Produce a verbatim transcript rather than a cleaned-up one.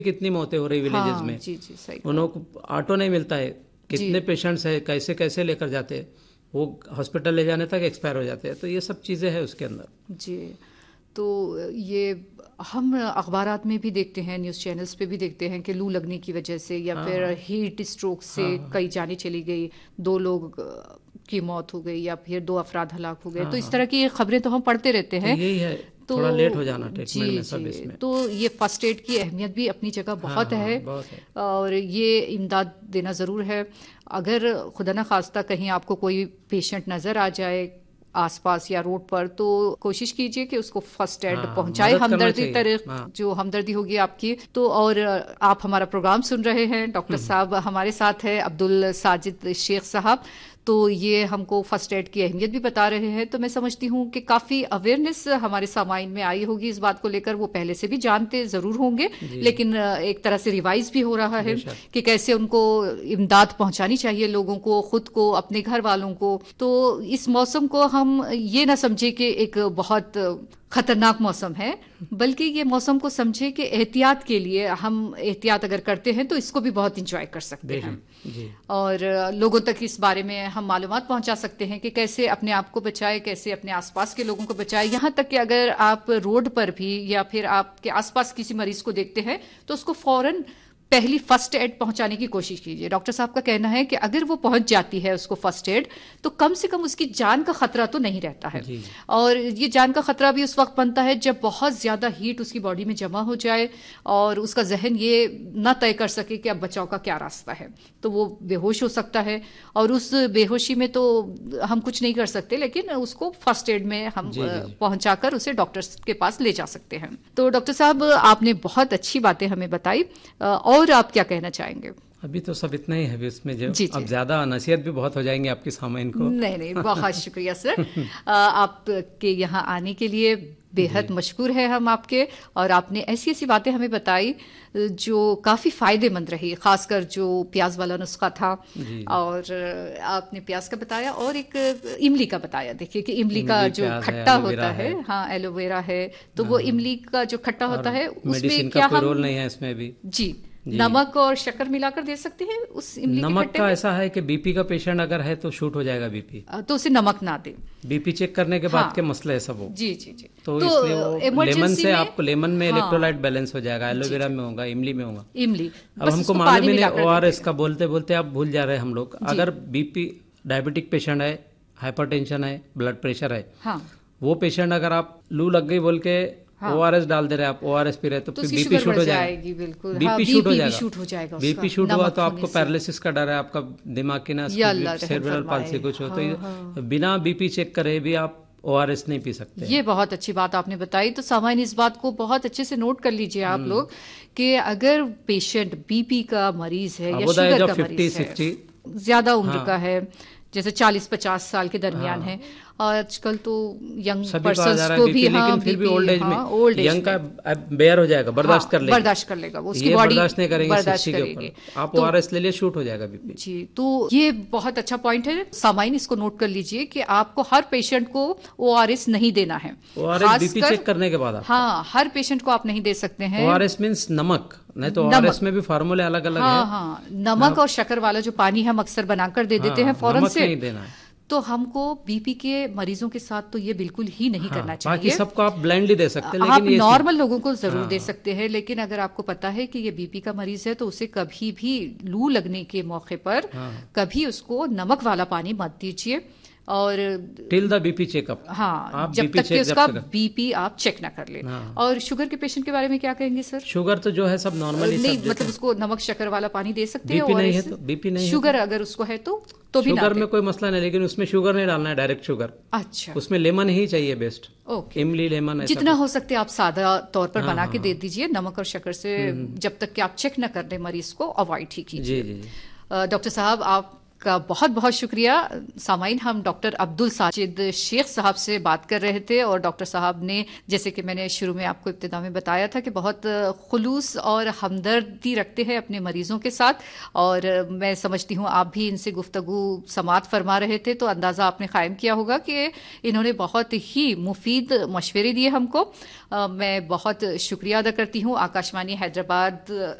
कितनी मौतें हो रही विलेजेस हाँ, में। जी जी सही। उनको ऑटो नहीं मिलता है, कितने पेशेंट्स है, कैसे कैसे लेकर जाते हैं, वो हॉस्पिटल ले जाने तक एक्सपायर हो जाते हैं। तो ये सब चीज़ें हैं उसके अंदर। जी, तो ये हम अखबारात में भी देखते हैं, न्यूज़ चैनल्स पे भी देखते हैं कि लू लगने की वजह से या हाँ, फिर हाँ। हीट स्ट्रोक से हाँ, हाँ। कई जानें चली गई, दो लोग अ, की मौत हो गई या फिर दो अफराद हलाक हो गए। हाँ, तो इस हाँ। तरह की खबरें तो हम पढ़ते रहते तो हैं। यही है, तो थोड़ा लेट हो जाना जी ट्रीटमेंट में सब जी, इसमें। तो ये फर्स्ट एड की अहमियत भी अपनी जगह हाँ, बहुत हाँ, है बहुत है। और ये इमदाद देना ज़रूर है। अगर खुदा न खास्ता कहीं आपको कोई पेशेंट नज़र आ जाए आसपास या रोड पर, तो कोशिश कीजिए कि उसको फर्स्ट एड हाँ, पहुंचाए, मदद करना हमदर्दी चाहिए। तरह हाँ। जो हमदर्दी होगी आपकी। तो और आप हमारा प्रोग्राम सुन रहे हैं, डॉक्टर साहब हमारे साथ है, अब्दुल साजिद शेख साहब, तो ये हमको फर्स्ट एड की अहमियत भी बता रहे हैं। तो मैं समझती हूँ कि काफ़ी अवेयरनेस हमारे सामाइन में आई होगी इस बात को लेकर। वो पहले से भी जानते ज़रूर होंगे, लेकिन एक तरह से रिवाइज भी हो रहा है कि कैसे उनको इमदाद पहुंचानी चाहिए लोगों को, खुद को, अपने घर वालों को। तो इस मौसम को हम ये ना समझे कि एक बहुत खतरनाक मौसम है, बल्कि ये मौसम को समझे कि एहतियात के लिए हम एहतियात अगर करते हैं तो इसको भी बहुत इंजॉय कर सकते हैं। जी। और लोगों तक इस बारे में हम मालूमात पहुंचा सकते हैं कि कैसे अपने आप को बचाए, कैसे अपने आसपास के लोगों को बचाए। यहाँ तक कि अगर आप रोड पर भी या फिर आपके आसपास किसी मरीज को देखते हैं तो उसको फौरन पहली फर्स्ट एड पहुंचाने की कोशिश कीजिए। डॉक्टर साहब का कहना है कि अगर वो पहुंच जाती है उसको फर्स्ट एड, तो कम से कम उसकी जान का खतरा तो नहीं रहता है। और ये जान का खतरा भी उस वक्त बनता है जब बहुत ज्यादा हीट उसकी बॉडी में जमा हो जाए और उसका जहन ये ना तय कर सके कि अब बचाव का क्या रास्ता है, तो वो बेहोश हो सकता है। और उस बेहोशी में तो हम कुछ नहीं कर सकते, लेकिन उसको फर्स्ट एड में हम पहुंचाकर उसे डॉक्टर के पास ले जा सकते हैं। तो डॉक्टर साहब, आपने बहुत अच्छी बातें हमें बताई, और आप क्या कहना चाहेंगे? अभी तो सब इतना ही है इसमें, जो जी जी। अब ज्यादा नसीहत भी बहुत हो जाएंगे आपकी सामाइन को। नहीं नहीं, बहुत शुक्रिया सर। आपके यहाँ आने के लिए बेहद मशकूर है हम आपके, और आपने ऐसी ऐसी बातें हमें बताई जो काफ़ी फ़ायदेमंद रही, ख़ासकर जो प्याज वाला नुस्खा था। और आपने प्याज का बताया और एक इमली का बताया। देखिए कि इमली का जो खट्टा होता है, हाँ एलोवेरा है, तो वो इमली का जो खट्टा होता है उसमें क्या हम रोल नहीं है इसमें भी जी नमक और शक्कर मिलाकर दे सकते हैं उस इमली नमक के का ऐसा है कि बीपी का पेशेंट अगर है तो शूट हो जाएगा बीपी, तो उसे नमक ना दे। बीपी चेक करने के बाद हाँ। के मसले है सब वो। जी जी जी। तो, तो इसलिए वो लेमन से आपको लेमन में हाँ। इलेक्ट्रोलाइट बैलेंस हो जाएगा, एलोवेरा में होगा, इमली में होगा। इमली अब हमको मालूम ही नहीं, ओआरएस का बोलते बोलते आप भूल जा रहे हैं हम लोग। अगर बीपी डायबिटिक पेशेंट है, हाइपरटेंशन है, ब्लड प्रेशर है, हाँ। वो पेशेंट अगर आप लू लग गई बोल के हाँ। ओआरएस डाल दे रहे आप, ओआरएस पी रहे तो, तो बीपी शूट हो जाएगा। बिल्कुल बीपी शूट हो जाएगा, शूट हो जाएगा। बीपी शूट हुआ तो आपको पैरालिसिस का डर है, आपका दिमाग की ना सेरेब्रल पाल्सी कुछ हो, तो बिना बीपी चेक करे भी आप ओआरएस नहीं पी सकते। ये बहुत अच्छी बात आपने बताई। तो सामान्य इस बात को बहुत अच्छे से नोट कर लीजिए आप लोग कि अगर पेशेंट बीपी का मरीज है या शुगर का मरीज है, ज्यादा उम्र का है, जैसे चालीस पचास साल के दरमियान है, और आजकल तो यंग पर्सन्स को भी, हाँ, लेकिन फिर भी ओल्ड एज में ओल्ड एज यंग का बेयर हो जाएगा, बर्दाश्त कर लेगा, बर्दाश्त कर लेगा, वो उसकी बॉडी बर्दाश्त नहीं करेंगे, बर्दाश्त करेंगे। आप ओआरएस ले लिए शूट हो जाएगा बीपी। जी, तो ये बहुत अच्छा पॉइंट है, सामाइन इसको नोट कर लीजिए कि आपको हर पेशेंट को ओआरएस नहीं देना है। ओआरएस बीपी चेक करने के बाद, हाँ, हर पेशेंट को आप नहीं दे सकते हैं। ओआरएस मींस नमक, नहीं तो ओआरएस में भी फार्मूले अलग अलग है। हाँ, नमक और शक्कर वाला जो पानी हम अक्सर बनाकर दे देते हैं फौरन से, नहीं देना है। तो हमको बीपी के मरीजों के साथ तो ये बिल्कुल ही नहीं हाँ, करना चाहिए। बाकी सबको आप ब्लाइंडली दे सकते हैं, आप नॉर्मल लोगों को जरूर हाँ, दे सकते हैं, लेकिन अगर आपको पता है कि ये बीपी का मरीज है तो उसे कभी भी लू लगने के मौके पर हाँ, कभी उसको नमक वाला पानी मत दीजिए। और टिल द बीपी चेकअप, हाँ, जब तक कि उसका बीपी आप चेक ना कर ले। हाँ। और शुगर के पेशेंट के बारे में क्या कहेंगे सर? शुगर तो जो है सब नॉर्मल नहीं, मतलब उसको नमक शक्कर वाला पानी दे सकते हैं। बीपी नहीं है तो बीपी नहीं, शुगर अगर उसको है तो तो भी शुगर में कोई मसला नहीं, लेकिन उसमें शुगर नहीं डालना है, डायरेक्ट शुगर। अच्छा, उसमें लेमन ही चाहिए बेस्ट। ओके, इमली लेमन, जितना हो सकते आप सादा तौर पर बना के दे दीजिए। नमक और शक्कर से जब तक कि आप चेक न कर दे मरीज को अवॉइड ही कीजिए। डॉक्टर साहब, आप का बहुत बहुत शुक्रिया। सामाइन, हम डॉक्टर अब्दुल साजिद शेख साहब से बात कर रहे थे और डॉक्टर साहब ने, जैसे कि मैंने शुरू में आपको इब्तिदा में बताया था, कि बहुत खुलूस और हमदर्दी रखते हैं अपने मरीजों के साथ, और मैं समझती हूँ आप भी इनसे गुफ्तगू समात फरमा रहे थे तो अंदाज़ा आपने कायम किया होगा कि इन्होंने बहुत ही मुफीद मशवरे दिए हमको। आ, मैं बहुत शुक्रिया अदा करती हूँ आकाशवाणी हैदराबाद